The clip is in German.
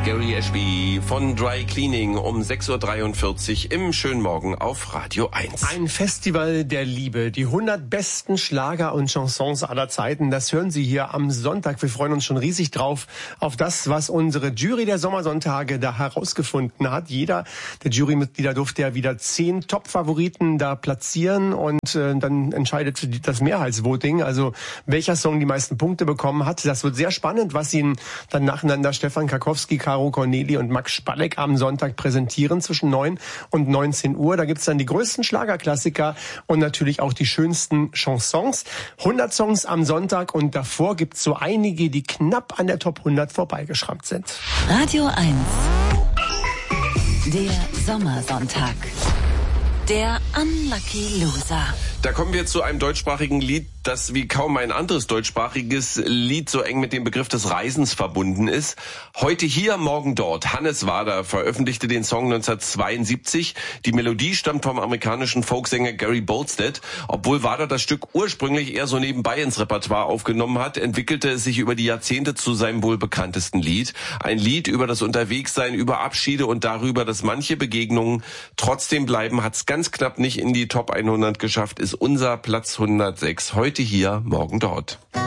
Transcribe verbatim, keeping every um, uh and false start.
Gary Ashby von Dry Cleaning um sechs Uhr dreiundvierzig im schönen Morgen auf Radio eins. Ein Festival der Liebe, die hundert besten Schlager und Chansons aller Zeiten, das hören Sie hier am Sonntag. Wir freuen uns schon riesig drauf, auf das, was unsere Jury der Sommersonntage da herausgefunden hat. Jeder der Jurymitglieder durfte ja wieder zehn Top-Favoriten da platzieren und äh, dann entscheidet das Mehrheitsvoting, also welcher Song die meisten Punkte bekommen hat. Das wird sehr spannend, was Ihnen dann nacheinander Stefan Karkowski, Caro Corneli und Max Spalleck am Sonntag präsentieren zwischen neun und neunzehn Uhr. Da gibt's dann die größten Schlagerklassiker und natürlich auch die schönsten Chansons. hundert Songs am Sonntag und davor gibt's so einige, die knapp an der Top hundert vorbeigeschrammt sind. Radio eins. Der Sommersonntag. Der Unlucky Loser. Da kommen wir zu einem deutschsprachigen Lied, das wie kaum ein anderes deutschsprachiges Lied so eng mit dem Begriff des Reisens verbunden ist. Heute hier, morgen dort. Hannes Wader veröffentlichte den Song neunzehnhundertzweiundsiebzig. Die Melodie stammt vom amerikanischen Folksänger Gary Bolstead. Obwohl Wader das Stück ursprünglich eher so nebenbei ins Repertoire aufgenommen hat, entwickelte es sich über die Jahrzehnte zu seinem wohl bekanntesten Lied. Ein Lied über das Unterwegssein, über Abschiede und darüber, dass manche Begegnungen trotzdem bleiben, hat es ganz knapp nicht in die Top hundert geschafft, ist unser Platz hundertsechs. Heute hier, morgen dort.